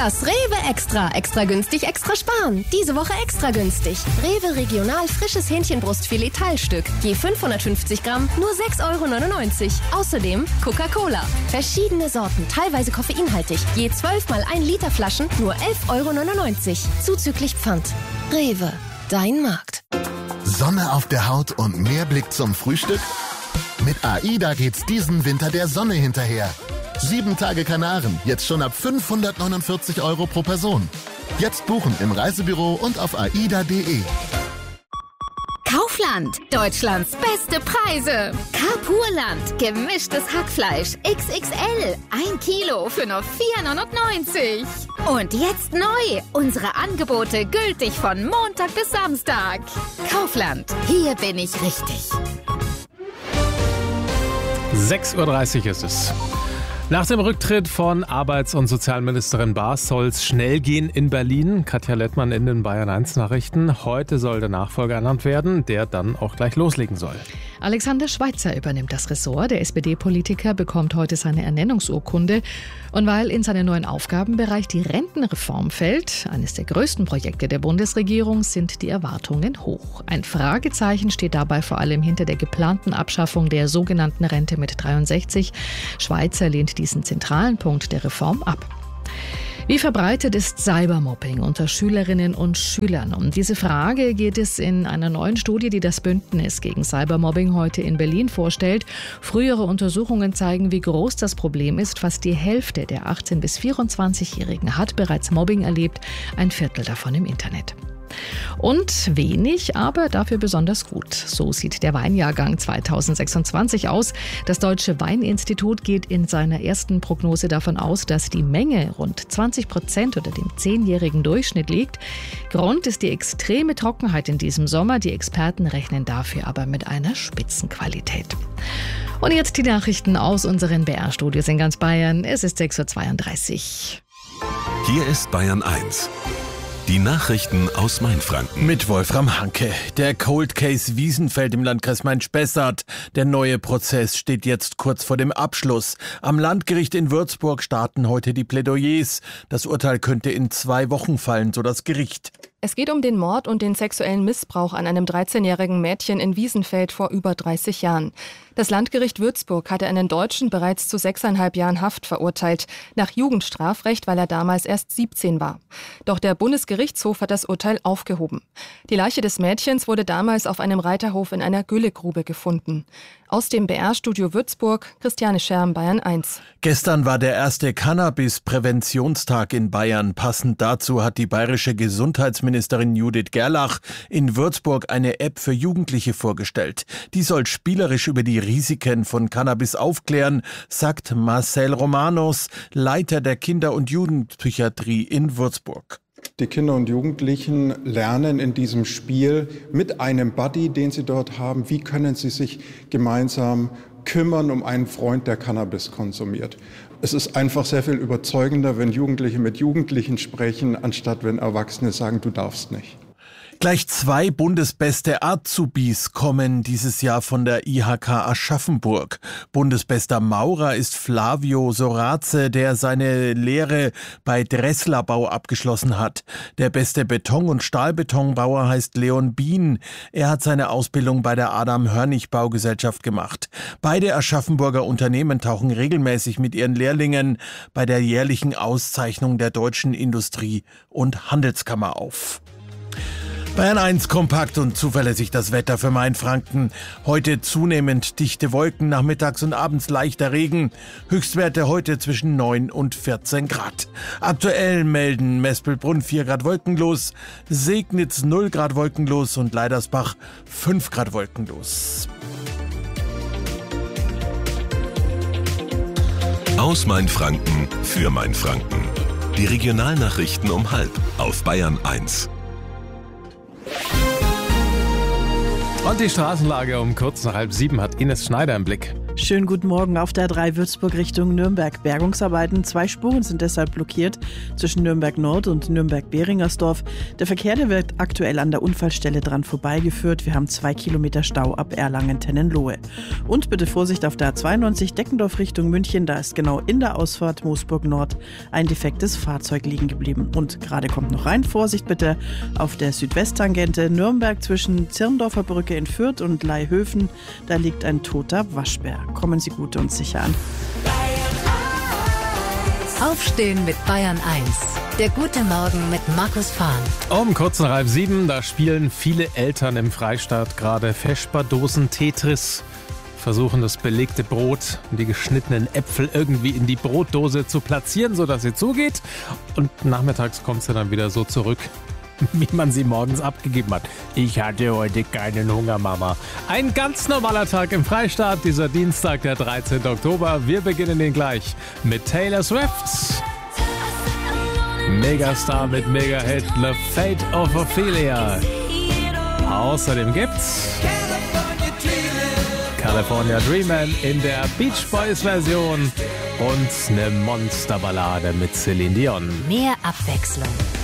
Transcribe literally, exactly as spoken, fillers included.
Das Rewe Extra. Extra günstig, extra sparen. Diese Woche extra günstig. Rewe Regional frisches Hähnchenbrustfilet Teilstück. Je fünfhundertfünfzig Gramm, nur sechs Euro neunundneunzig. Außerdem Coca-Cola. Verschiedene Sorten, teilweise koffeinhaltig. Je zwölf mal ein Liter Flaschen, nur elf Euro neunundneunzig. Zuzüglich Pfand. Rewe, dein Markt. Sonne auf der Haut und mehr Blick zum Frühstück? Mit AIDA geht's diesen Winter der Sonne hinterher. Sieben Tage Kanaren, jetzt schon ab fünfhundertneunundvierzig Euro pro Person. Jetzt buchen im Reisebüro und auf aida punkt de. Kaufland, Deutschlands beste Preise. Carpurland, gemischtes Hackfleisch X X L, ein Kilo für nur vier neunundneunzig. Und jetzt neu, unsere Angebote gültig von Montag bis Samstag. Kaufland, hier bin ich richtig. sechs Uhr dreißig ist es. Nach dem Rücktritt von Arbeits- und Sozialministerin Baas soll es schnell gehen in Berlin. Katja Lettmann in den Bayern eins Nachrichten. Heute soll der Nachfolger ernannt werden, der dann auch gleich loslegen soll. Alexander Schweitzer übernimmt das Ressort. Der S P D-Politiker bekommt heute seine Ernennungsurkunde. Und weil in seinen neuen Aufgabenbereich die Rentenreform fällt, eines der größten Projekte der Bundesregierung, sind die Erwartungen hoch. Ein Fragezeichen steht dabei vor allem hinter der geplanten Abschaffung der sogenannten Rente mit dreiundsechzig. Schweitzer lehnt diesen zentralen Punkt der Reform ab. Wie verbreitet ist Cybermobbing unter Schülerinnen und Schülern? Um diese Frage geht es in einer neuen Studie, die das Bündnis gegen Cybermobbing heute in Berlin vorstellt. Frühere Untersuchungen zeigen, wie groß das Problem ist. Fast die Hälfte der achtzehn- bis vierundzwanzigjährigen hat bereits Mobbing erlebt, ein Viertel davon im Internet. Und wenig, aber dafür besonders gut. So sieht der Weinjahrgang zweitausendsechsundzwanzig aus. Das Deutsche Weininstitut geht in seiner ersten Prognose davon aus, dass die Menge rund zwanzig Prozent unter dem zehnjährigen Durchschnitt liegt. Grund ist die extreme Trockenheit in diesem Sommer. Die Experten rechnen dafür aber mit einer Spitzenqualität. Und jetzt die Nachrichten aus unseren B R-Studios in ganz Bayern. Es ist sechs Uhr zweiunddreißig. Hier ist Bayern eins. Die Nachrichten aus Mainfranken. Mit Wolfram Hanke. Der Cold Case Wiesenfeld im Landkreis Main-Spessart. Der neue Prozess steht jetzt kurz vor dem Abschluss. Am Landgericht in Würzburg starten heute die Plädoyers. Das Urteil könnte in zwei Wochen fallen, so das Gericht. Es geht um den Mord und den sexuellen Missbrauch an einem dreizehnjährigen Mädchen in Wiesenfeld vor über dreißig Jahren. Das Landgericht Würzburg hatte einen Deutschen bereits zu sechseinhalb Jahren Haft verurteilt, nach Jugendstrafrecht, weil er damals erst siebzehn war. Doch der Bundesgerichtshof hat das Urteil aufgehoben. Die Leiche des Mädchens wurde damals auf einem Reiterhof in einer Güllegrube gefunden. Aus dem B R-Studio Würzburg, Christiane Scherm, Bayern eins. Gestern war der erste Cannabis-Präventionstag in Bayern. Passend dazu hat die bayerische Gesundheitsministerin Judith Gerlach in Würzburg eine App für Jugendliche vorgestellt. Die soll spielerisch über die Risiken von Cannabis aufklären, sagt Marcel Romanos, Leiter der Kinder- und Jugendpsychiatrie in Würzburg. Die Kinder und Jugendlichen lernen in diesem Spiel mit einem Buddy, den sie dort haben, wie können sie sich gemeinsam kümmern um einen Freund, der Cannabis konsumiert. Es ist einfach sehr viel überzeugender, wenn Jugendliche mit Jugendlichen sprechen, anstatt wenn Erwachsene sagen, du darfst nicht. Gleich zwei bundesbeste Azubis kommen dieses Jahr von der I H K Aschaffenburg. Bundesbester Maurer ist Flavio Sorace, der seine Lehre bei Dressler Bau abgeschlossen hat. Der beste Beton- und Stahlbetonbauer heißt Leon Bien. Er hat seine Ausbildung bei der Adam Hörnig Baugesellschaft gemacht. Beide Aschaffenburger Unternehmen tauchen regelmäßig mit ihren Lehrlingen bei der jährlichen Auszeichnung der Deutschen Industrie- und Handelskammer auf. Bayern eins kompakt und zuverlässig das Wetter für Mainfranken. Heute zunehmend dichte Wolken, nachmittags und abends leichter Regen. Höchstwerte heute zwischen neun und vierzehn Grad. Aktuell melden Mespelbrunn vier Grad wolkenlos, Segnitz null Grad wolkenlos und Leidersbach fünf Grad wolkenlos. Aus Mainfranken für Mainfranken. Die Regionalnachrichten um halb auf Bayern eins. Und die Straßenlage um kurz nach halb sieben hat Ines Schneider im Blick. Schönen guten Morgen auf der A drei Würzburg Richtung Nürnberg. Bergungsarbeiten, zwei Spuren sind deshalb blockiert zwischen Nürnberg Nord und Nürnberg-Behringersdorf. Der Verkehr, der wird aktuell an der Unfallstelle dran vorbeigeführt. Wir haben zwei Kilometer Stau ab Erlangen-Tennenlohe. Und bitte Vorsicht auf der A zweiundneunzig Deckendorf Richtung München. Da ist genau in der Ausfahrt Moosburg Nord ein defektes Fahrzeug liegen geblieben. Und gerade kommt noch rein, Vorsicht bitte auf der Südwesttangente Nürnberg zwischen Zirndorfer Brücke in Fürth und Laihöfen. Da liegt ein toter Waschbär. Kommen Sie gut und sicher an. Aufstehen mit Bayern eins. Der gute Morgen mit Markus Fahn. Um kurz nach halb sieben, da spielen viele Eltern im Freistaat gerade Vesperdosen-Tetris. Versuchen das belegte Brot und die geschnittenen Äpfel irgendwie in die Brotdose zu platzieren, sodass sie zugeht. Und nachmittags kommt sie dann wieder so zurück, wie man sie morgens abgegeben hat. Ich hatte heute keinen Hunger, Mama. Ein ganz normaler Tag im Freistaat, dieser Dienstag, der dreizehnten Oktober. Wir beginnen den gleich mit Taylor Swift. Megastar mit Mega-Hit The Fate of Ophelia. Außerdem gibt's California Dreamin' in der Beach Boys Version und eine Monsterballade mit Celine Dion. Mehr Abwechslung.